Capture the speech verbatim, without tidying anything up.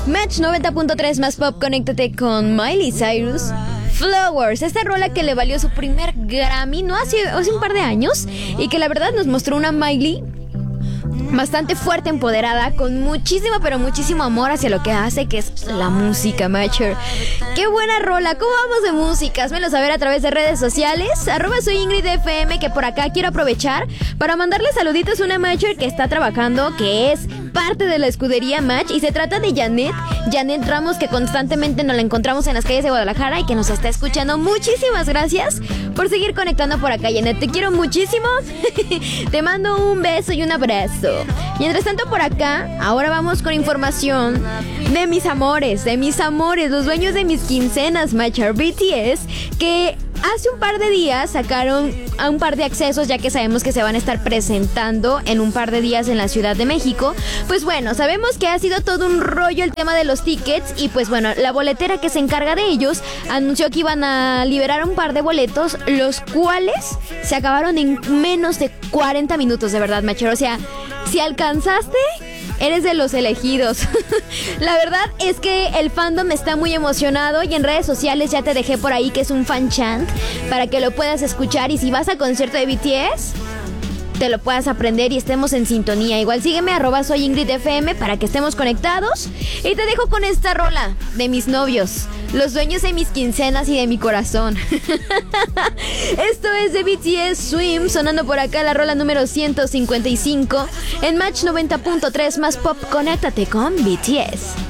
Match noventa punto tres más pop, conéctate con Miley Cyrus. Flowers, esta rola que le valió su primer Grammy, no hace, hace un par de años, y que la verdad nos mostró una Miley bastante fuerte, empoderada, con muchísimo, pero muchísimo amor hacia lo que hace, que es la música, Matcher. ¡Qué buena rola! ¿Cómo vamos de música? Házmelo saber a través de redes sociales. Arroba soy Ingrid F M, que por acá quiero aprovechar para mandarle saluditos a una Matcher que está trabajando, que es parte de la escudería Match, y se trata de Janet, Janet Ramos, que constantemente nos la encontramos en las calles de Guadalajara y que nos está escuchando. Muchísimas gracias por seguir conectando por acá, Janet. Te quiero muchísimo. Te mando un beso y un abrazo. Mientras tanto, por acá, ahora vamos con información de mis amores, de mis amores, los dueños de mis quincenas, Matcher, B T S, que hace un par de días sacaron a un par de accesos, ya que sabemos que se van a estar presentando en un par de días en la Ciudad de México. Pues bueno, sabemos que ha sido todo un rollo el tema de los tickets, y pues bueno, la boletera que se encarga de ellos anunció que iban a liberar un par de boletos, los cuales se acabaron en menos de cuarenta minutos, de verdad, Matcher. O sea, si alcanzaste, eres de los elegidos. La verdad es que el fandom está muy emocionado, y en redes sociales ya te dejé por ahí que es un fan chant para que lo puedas escuchar, y si vas al concierto de B T S te lo puedas aprender y estemos en sintonía. Igual sígueme, arroba soy Ingrid F M, para que estemos conectados. Y te dejo con esta rola de mis novios, los dueños de mis quincenas y de mi corazón. Esto es de B T S, Swim, sonando por acá la rola número ciento cincuenta y cinco en Match noventa punto tres más pop. Conéctate con B T S.